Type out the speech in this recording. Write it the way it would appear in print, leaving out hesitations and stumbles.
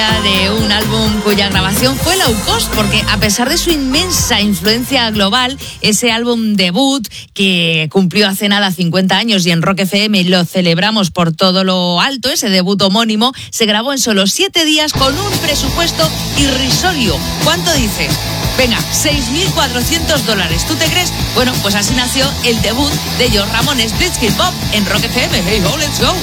De un álbum cuya grabación fue low cost, porque a pesar de su inmensa influencia global, ese álbum debut que cumplió hace nada 50 años y en Rock FM lo celebramos por todo lo alto, ese debut homónimo, se grabó en solo 7 días con un presupuesto irrisorio. ¿Cuánto dices? Venga, $6.400. ¿Tú te crees? Bueno, pues así nació el debut de Los Ramones, Blitzkrieg Bob, en Rock FM. Hey ho, let's go.